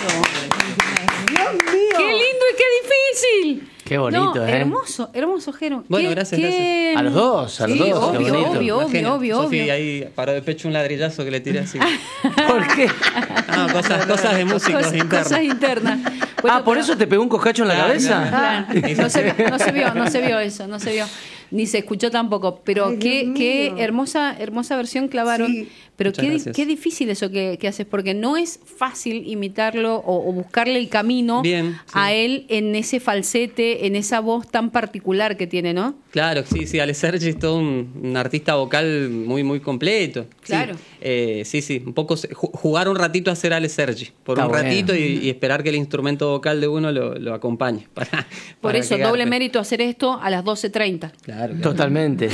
Dios mío. ¡Qué lindo y qué difícil! Qué bonito, no, ¿eh? hermoso, Jero. Bueno, gracias. A los dos, Sí, qué obvio, bonito. Sofi ahí paró de pecho un ladrillazo que le tiré así. ¿Por qué? No, cosas de músicos internos. Cosas internas. Bueno, ¿por eso te pegó un coscacho en la cabeza? Claro. No se vio eso, no se vio. Ni se escuchó tampoco. Pero Ay, qué Dios mío. hermosa versión clavaron. Sí. Pero Muchas gracias. qué difícil eso que haces, porque no es fácil imitarlo o buscarle el camino Bien, sí. a él en ese falsete, en esa voz tan particular que tiene, ¿no? Claro, sí, Ale Sergi es todo un artista vocal muy completo. Claro. Sí, un poco jugar un ratito a ser Ale Sergi, por Está un bueno. ratito y esperar que el instrumento vocal de uno lo acompañe. Por para eso, que doble garpe. mérito hacer esto a las 12:30. Claro. Totalmente.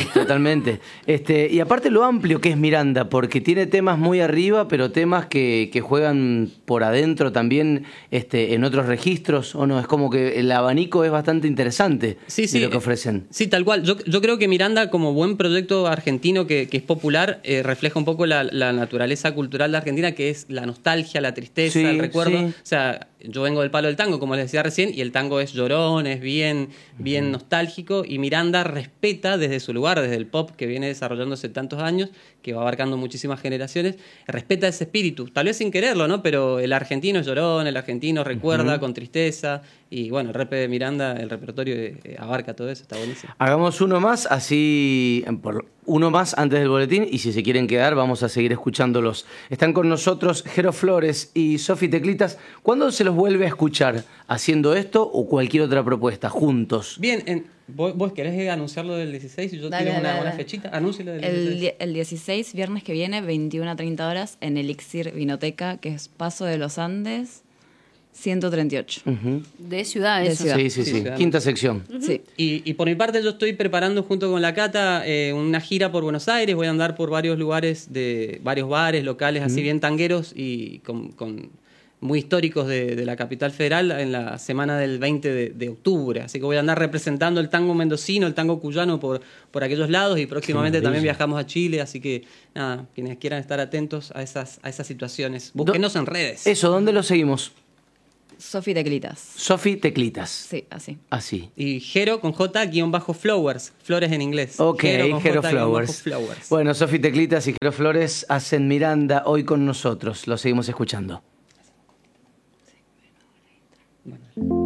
Y aparte lo amplio que es Miranda, porque tiene temas muy arriba, pero temas que juegan por adentro también en otros registros, ¿o no? Es como que el abanico es bastante interesante de lo que ofrecen. Sí, tal cual. Yo creo que Miranda, como buen proyecto argentino que es popular, refleja un poco la naturaleza cultural de Argentina, que es la nostalgia, la tristeza, Sí, el recuerdo. sí. O sea, yo vengo del palo del tango, como les decía recién, y el tango es llorón, es bien nostálgico, y Miranda respeta desde su lugar, desde el pop que viene desarrollándose tantos años, que va abarcando muchísimas generaciones, respeta ese espíritu, tal vez sin quererlo, ¿no? Pero el argentino es llorón, el argentino recuerda con tristeza, y bueno, el rap de Miranda, el repertorio abarca todo eso, está buenísimo. Hagamos uno más, uno más antes del boletín, y si se quieren quedar vamos a seguir escuchándolos. Están con nosotros Jero Flores y Sofi Teclitas. ¿Cuándo se los vuelve a escuchar? ¿Haciendo esto o cualquier otra propuesta, juntos? Bien, ¿vos querés anunciarlo del 16 y yo Dale, tiro dale. una fechita? Anúncialo del 16. El 16, viernes que viene, 21 a 30 horas, en Elixir Vinoteca, que es Paso de los Andes, 138. Ujú. De ciudad, De eso. ciudad. Sí. Sí. Quinta sección. Sí. Y por mi parte yo estoy preparando junto con la Cata una gira por Buenos Aires. Voy a andar por varios lugares, de varios bares, locales, así bien tangueros y con muy históricos de la capital federal en la semana del 20 de octubre. Así que voy a andar representando el tango mendocino, el tango cuyano por aquellos lados, y próximamente también viajamos a Chile. Así que nada, quienes quieran estar atentos a esas situaciones, búsquenos en redes. Eso, ¿dónde lo seguimos? Sofi Teclitas. Sofi Teclitas. Sí, así. Así. Y Jero con J-Flowers, flores en inglés. Ok, con Jero J-Flowers. Flowers. Bueno, Sofi Teclitas y Jero Flores hacen Miranda hoy con nosotros. Lo seguimos escuchando. Bueno.